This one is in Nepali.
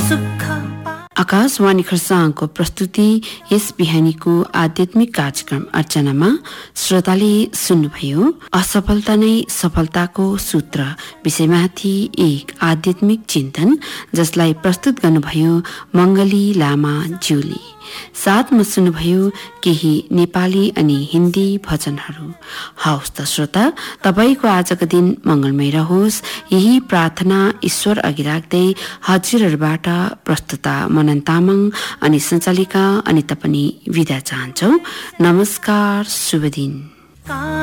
आकाशवाणी खरसाङको प्रस्तुति यस बिहानीको आध्यात्मिक कार्यक्रम अर्चनामा श्रोताले सुन्नुभयो असफलता नै सफलताको सूत्र विषयमाथि एक आध्यात्मिक चिन्तन जसलाई प्रस्तुत गर्नुभयो मंगली लामा ज्यूले। साथमा सुन्नुभयो केही नेपाली अनि हिन्दी भजनहरू। हवस् त श्रोता, तपाईको आजको दिन मंगलमय रहोस् यही प्रार्थना ईश्वर अघि राख्दै हजुरहरूबाट प्रस्तुता मनन तामाङ अनि सञ्चालिका अनिता पनि बिदा चाहन्छौ। नमस्कार, शुभ दिन।